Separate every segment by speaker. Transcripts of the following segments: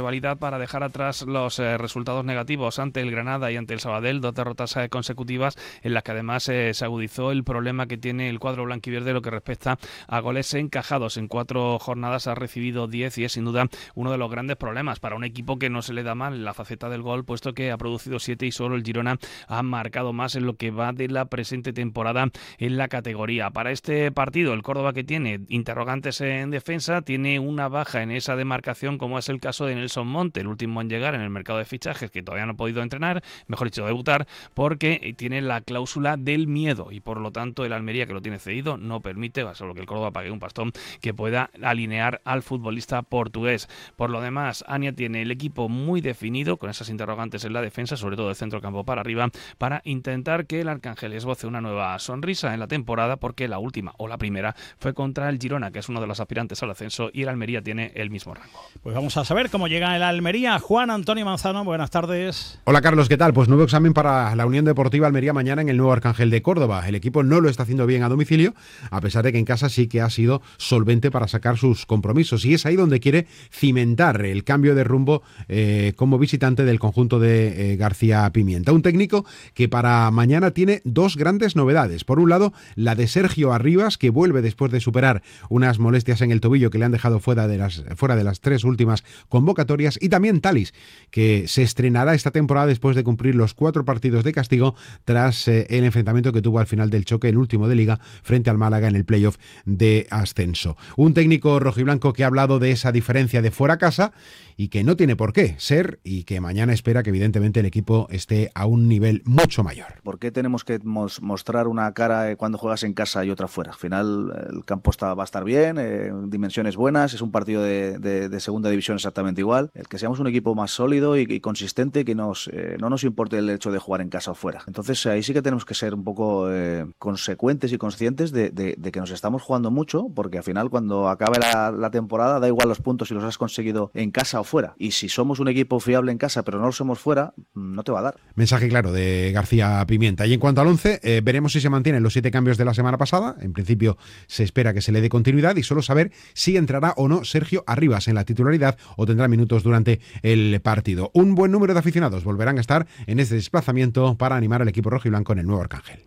Speaker 1: cabalidad para dejar atrás los resultados negativos ante el Granada y ante el Sabadell, 2 derrotas consecutivas en las que además se agudizó el problema que tiene el cuadro blanquiverde lo que respecta a goles encajados. En 4 jornadas ha recibido 10 y es sin duda uno de los grandes problemas para un equipo que no se le da mal la faceta del gol, puesto que ha producido 7 y solo el Girona ha marcado más en lo que va de la presente temporada en la categoría. Para este partido, el Córdoba, que tiene interrogantes en defensa, tiene una baja en esa demarcación, como es el caso de Nelson Monte, el último en llegar en el mercado de fichajes, que todavía no ha podido entrenar, mejor dicho, debutar, porque tiene la cláusula del miedo y por lo tanto el Almería, que lo tiene cedido, no permite, solo que el Córdoba pague un pastón, que pueda alinear al futbolista portugués. Por lo demás, Ania tiene el equipo muy definido, con esas interrogantes en la defensa, sobre todo de centro campo para arriba, para intentar que el Arcángel esboce una nueva sonrisa en la temporada, porque la última o la primera fue contra el Girona, que es uno de los aspirantes al ascenso, y el Almería tiene el mismo rango.
Speaker 2: Pues vamos a saber cómo llega el Almería. Juan Antonio Manzano, buenas tardes.
Speaker 3: Hola Carlos, ¿qué tal? Pues nuevo examen para la Unión Deportiva Almería mañana en el nuevo Arcángel de Córdoba. El equipo no lo está haciendo bien a domicilio, a pesar de que en casa sí que ha sido solvente para sacar sus compromisos, y es ahí donde quiere cimentar el cambio de rumbo como visitante del conjunto de García Pimienta. Un técnico que para mañana tiene 2 grandes novedades. Por un lado, la de Sergio Arribas, que vuelve después de superar unas molestias en el tobillo que le han dejado fuera de las 3 últimas convocatorias, y también Talis, que se estrenará esta temporada después de cumplir los 4 partidos de castigo tras el enfrentamiento que tuvo al final del choque, el último de Liga, frente al Málaga en el playoff de ascenso. Un técnico rojiblanco que ha hablado de esa diferencia de fuera a casa y que no tiene por qué ser, y que mañana espera que evidentemente el equipo esté a un nivel mucho mayor.
Speaker 4: ¿Por qué tenemos que mostrar una cara cuando juegas en casa y otra fuera? Al final el campo va a estar bien, dimensiones buenas, es un partido de segunda división exactamente igual. El que seamos un equipo más sólido y consistente, que no nos importe el hecho de jugar en casa o fuera. Entonces ahí sí que tenemos que ser un poco consecuentes y conscientes de que nos estamos jugando mucho, porque al final cuando acabe la temporada da igual los puntos si los has conseguido en casa o fuera. Y si somos un equipo fiable en casa pero no lo somos fuera, no te va a dar.
Speaker 3: Mensaje claro de García Pimienta. Y en cuanto al 11, veremos si se mantienen los 7 cambios de la semana pasada. En principio se espera que se le dé continuidad, y solo saber si entrará o no Sergio Arribas en la titularidad o tendrá minutos durante el partido. Un buen número de aficionados volverán a estar en este desplazamiento para animar al equipo rojiblanco en el nuevo Arcángel.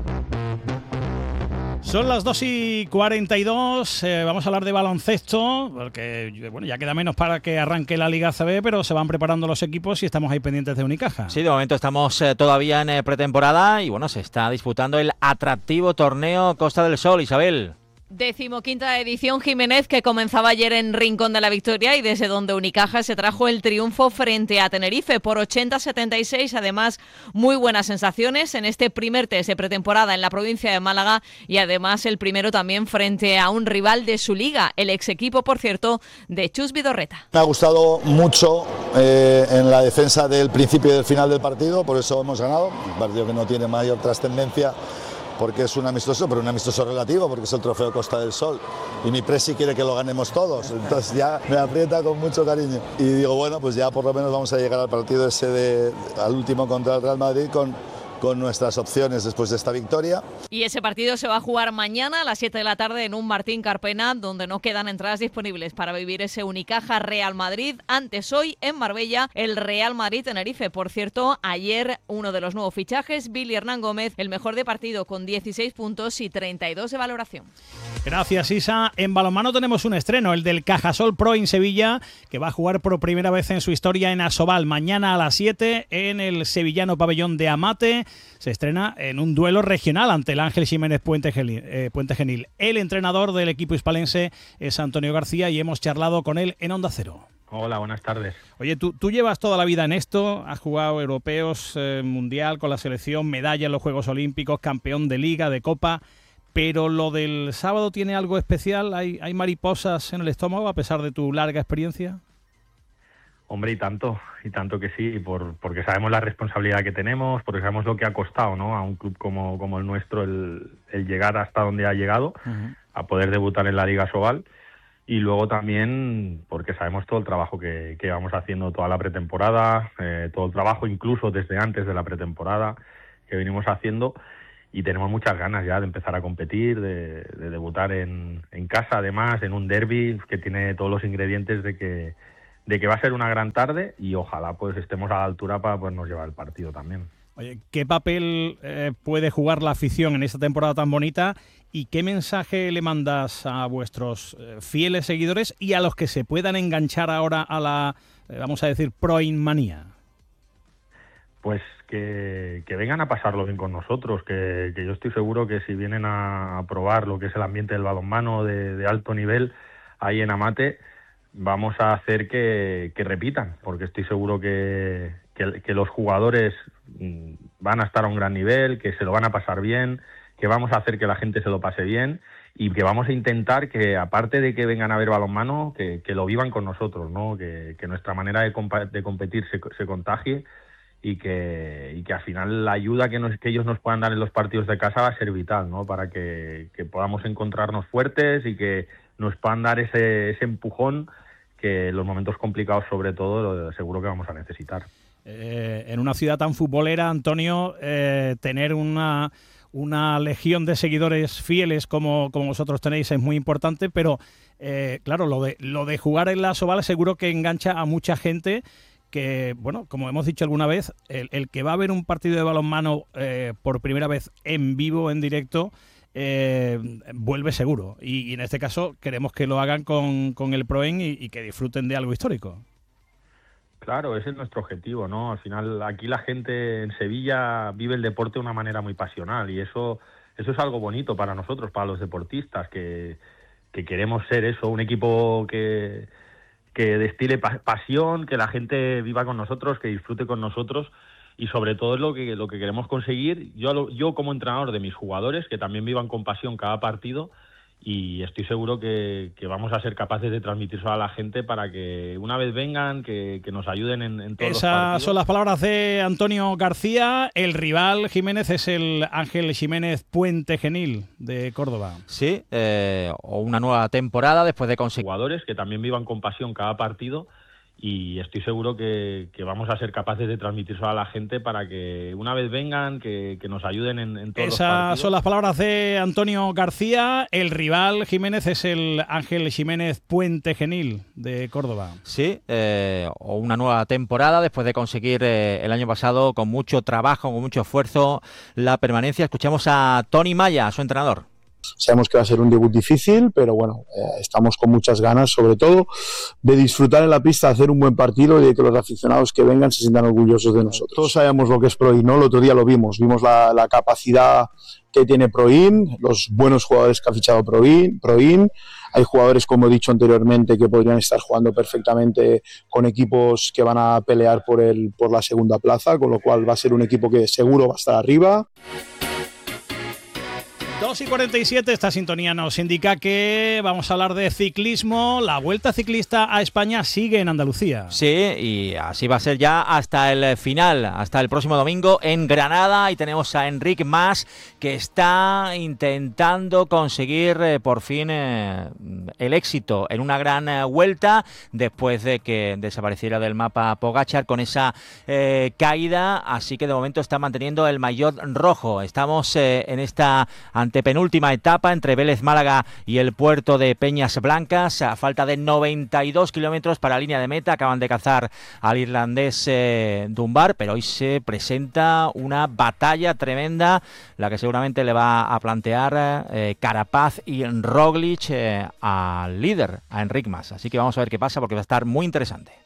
Speaker 2: Son las 2:42, vamos a hablar de baloncesto, porque bueno, ya queda menos para que arranque la Liga ACB, pero se van preparando los equipos y estamos ahí pendientes de Unicaja.
Speaker 5: Sí, de momento estamos todavía en pretemporada y bueno, se está disputando el atractivo torneo Costa del Sol, Isabel.
Speaker 6: 15ª edición Jiménez, que comenzaba ayer en Rincón de la Victoria y desde donde Unicaja se trajo el triunfo frente a Tenerife por 80-76. Además, muy buenas sensaciones en este primer test de pretemporada en la provincia de Málaga, y además el primero también frente a un rival de su liga, el ex equipo, por cierto, de Chus Vidorreta.
Speaker 7: Me ha gustado mucho en la defensa del principio y del final del partido, por eso hemos ganado. Un partido que no tiene mayor trascendencia, porque es un amistoso, pero un amistoso relativo, porque es el trofeo Costa del Sol y mi presi quiere que lo ganemos todos, entonces ya me aprieta con mucho cariño y digo, bueno, pues ya por lo menos vamos a llegar al partido ese al último contra el Real Madrid con nuestras opciones después de esta victoria.
Speaker 6: Y ese partido se va a jugar mañana a las 7 de la tarde en un Martín Carpena, donde no quedan entradas disponibles para vivir ese Unicaja Real Madrid. Antes, hoy en Marbella, el Real Madrid Tenerife. Por cierto, ayer uno de los nuevos fichajes, Billy Hernán Gómez, el mejor de partido con 16 puntos y 32 de valoración.
Speaker 2: Gracias, Isa. En balonmano tenemos un estreno, el del Cajasol Pro en Sevilla, que va a jugar por primera vez en su historia en Asobal. Mañana a las 7 en el sevillano pabellón de Amate. Se estrena en un duelo regional ante el Ángel Jiménez Puente Genil. El entrenador del equipo hispalense es Antonio García y hemos charlado con él en Onda Cero.
Speaker 8: Hola, buenas tardes.
Speaker 2: Oye, tú llevas toda la vida en esto, has jugado europeos, mundial con la selección, medalla en los Juegos Olímpicos, campeón de Liga, de Copa, pero lo del sábado tiene algo especial. ¿Hay mariposas en el estómago a pesar de tu larga experiencia?
Speaker 8: Hombre, y tanto que sí, porque sabemos la responsabilidad que tenemos, porque sabemos lo que ha costado, ¿no?, a un club como el nuestro el llegar hasta donde ha llegado, a poder debutar en la Liga Asobal, y luego también porque sabemos todo el trabajo que vamos haciendo toda la pretemporada, todo el trabajo incluso desde antes de la pretemporada que venimos haciendo, y tenemos muchas ganas ya de empezar a competir, de debutar en casa, además en un derbi que tiene todos los ingredientes de que de que va a ser una gran tarde y ojalá pues estemos a la altura para podernos llevar el partido también.
Speaker 2: Oye, ¿qué papel puede jugar la afición en esta temporada tan bonita y qué mensaje le mandas a vuestros fieles seguidores y a los que se puedan enganchar ahora a la, vamos a decir, proinmanía?
Speaker 8: Pues que vengan a pasarlo bien con nosotros, que yo estoy seguro que si vienen a probar lo que es el ambiente del balonmano de alto nivel ahí en Amate, vamos a hacer que repitan, porque estoy seguro que los jugadores van a estar a un gran nivel, que se lo van a pasar bien, que vamos a hacer que la gente se lo pase bien y que vamos a intentar que, aparte de que vengan a ver balonmano, que lo vivan con nosotros, ¿no? Que nuestra manera de competir se contagie y que al final la ayuda que ellos nos puedan dar en los partidos de casa va a ser vital, ¿no? Para que podamos encontrarnos fuertes y que nos puedan dar ese empujón que en los momentos complicados, sobre todo, seguro que vamos a necesitar.
Speaker 2: En una ciudad tan futbolera, Antonio, tener una legión de seguidores fieles como vosotros tenéis es muy importante, pero claro, lo de jugar en la Asobal seguro que engancha a mucha gente que, bueno, como hemos dicho alguna vez, el que va a ver un partido de balonmano por primera vez en vivo, en directo, vuelve seguro. Y en este caso queremos que lo hagan con el Proen y que disfruten de algo histórico.
Speaker 8: Claro, ese es nuestro objetivo, ¿no? Al final, aquí la gente en Sevilla vive el deporte de una manera muy pasional y eso es algo bonito para nosotros, para los deportistas, que queremos ser eso, un equipo que destile pasión, que la gente viva con nosotros, que disfrute con nosotros y sobre todo es lo que queremos conseguir. Yo como entrenador de mis jugadores, que también vivan con pasión cada partido. Y estoy seguro que vamos a ser capaces de transmitirlo a la gente para que una vez vengan, que nos ayuden en todos los partidos.
Speaker 2: Esas son las palabras de Antonio García. El rival, Jiménez, es el Ángel Jiménez Puente Genil de Córdoba.
Speaker 5: Sí, o una nueva temporada después de conseguir...
Speaker 8: Jugadores que también vivan con pasión cada partido. Y estoy seguro que vamos a ser capaces de transmitirlo a la gente para que una vez vengan, que nos ayuden en todos los partidos.
Speaker 2: Esas son las palabras de Antonio García. El rival, Jiménez, es el Ángel Jiménez Puente Genil de Córdoba.
Speaker 5: Sí, o una nueva temporada después de conseguir el año pasado con mucho trabajo, con mucho esfuerzo, la permanencia. Escuchamos a Tony Maya, su entrenador.
Speaker 9: Sabemos que va a ser un debut difícil, pero bueno, estamos con muchas ganas, sobre todo, de disfrutar en la pista, hacer un buen partido y de que los aficionados que vengan se sientan orgullosos de nosotros. Todos sabemos lo que es Proin, ¿no? El otro día lo vimos la capacidad que tiene Proin, los buenos jugadores que ha fichado Proin. Hay jugadores, como he dicho anteriormente, que podrían estar jugando perfectamente con equipos que van a pelear por la segunda plaza, con lo cual va a ser un equipo que seguro va a estar arriba.
Speaker 2: 2:47, esta sintonía nos indica que vamos a hablar de ciclismo. La Vuelta Ciclista a España sigue en Andalucía.
Speaker 5: Sí, y así va a ser ya hasta el final, hasta el próximo domingo en Granada. Y tenemos a Enric Mas, que está intentando conseguir por fin el éxito en una gran vuelta, después de que desapareciera del mapa Pogačar con esa caída. Así que de momento está manteniendo el maillot rojo. Estamos en esta antepenúltima etapa entre Vélez Málaga y el puerto de Peñas Blancas, a falta de 92 kilómetros para la línea de meta. Acaban de cazar al irlandés Dunbar, pero hoy se presenta una batalla tremenda, la que seguramente le va a plantear Carapaz y Roglic al líder, a Enric Mas. Así que vamos a ver qué pasa, porque va a estar muy interesante.